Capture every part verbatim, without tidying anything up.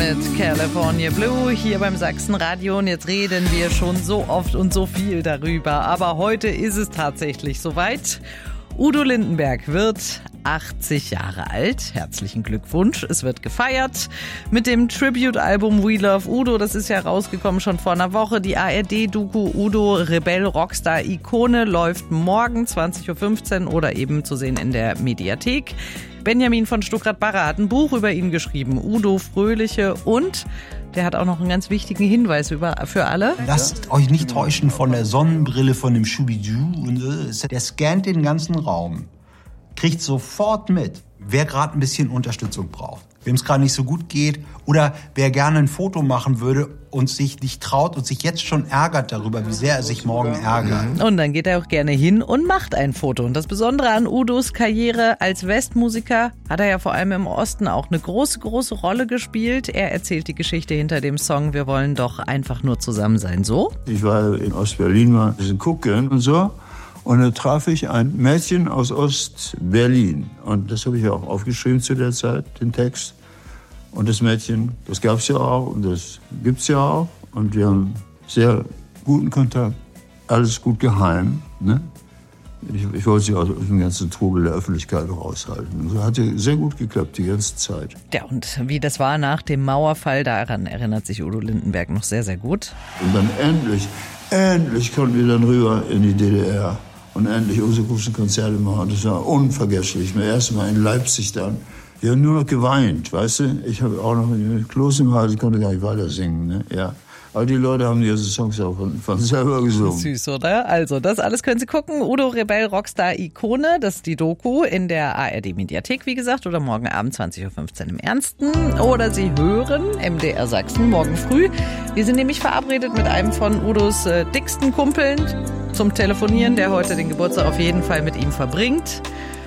mit California Blue hier beim Sachsenradio. Und jetzt reden wir schon so oft und so viel darüber. Aber heute ist es tatsächlich soweit. Udo Lindenberg wird achtzig Jahre alt. Herzlichen Glückwunsch. Es wird gefeiert mit dem Tribute-Album We Love Udo. Das ist ja rausgekommen schon vor einer Woche. Die A R D-Doku Udo, Rebell, Rockstar, Ikone läuft morgen zwanzig Uhr fünfzehn oder eben zu sehen in der Mediathek. Benjamin von Stuckrad-Barre hat ein Buch über ihn geschrieben. Udo Fröhliche, und der hat auch noch einen ganz wichtigen Hinweis über, für alle. Lasst euch nicht täuschen von der Sonnenbrille, von dem Schubidu. Der scannt den ganzen Raum, kriegt sofort mit, wer gerade ein bisschen Unterstützung braucht, wem es gerade nicht so gut geht oder wer gerne ein Foto machen würde und sich nicht traut und sich jetzt schon ärgert darüber, wie sehr er sich morgen ärgert. Und dann geht er auch gerne hin und macht ein Foto. Und das Besondere an Udos Karriere als Westmusiker, hat er ja vor allem im Osten auch eine große, große Rolle gespielt. Er erzählt die Geschichte hinter dem Song Wir wollen doch einfach nur zusammen sein. So? Ich war in Ostberlin mal ein bisschen gucken und so. Und da traf ich ein Mädchen aus Ostberlin. Und das habe ich auch aufgeschrieben zu der Zeit, den Text. Und das Mädchen, das gab es ja auch und das gibt es ja auch. Und wir haben sehr guten Kontakt. Alles gut geheim. Ne? Ich, ich wollte sie aus dem ganzen Trubel der Öffentlichkeit raushalten. Und so hat sehr gut geklappt die ganze Zeit. Ja, und wie das war nach dem Mauerfall, daran erinnert sich Udo Lindenberg noch sehr, sehr gut. Und dann endlich, endlich konnten wir dann rüber in die D D R. Und endlich unsere großen Konzerte machen. Das war unvergesslich. Mir erst mal in Leipzig dann. Wir haben nur noch geweint, weißt du? Ich habe auch noch ein Kloß im Hals, ich konnte gar nicht weiter singen. Ne? Ja. Aber die Leute haben diese Songs auch von, von selber gesungen. Süß, oder? Also, das alles können Sie gucken. Udo Rebell, Rockstar, Ikone. Das ist die Doku in der A R D-Mediathek, wie gesagt. Oder morgen Abend zwanzig Uhr fünfzehn im Ernsten. Oder Sie hören M D R Sachsen morgen früh. Wir sind nämlich verabredet mit einem von Udos äh, dicksten Kumpeln zum Telefonieren, der heute den Geburtstag auf jeden Fall mit ihm verbringt.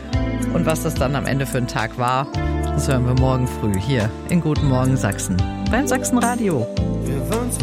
Und was das dann am Ende für ein Tag war, das hören wir morgen früh hier in Guten Morgen Sachsen beim Sachsenradio.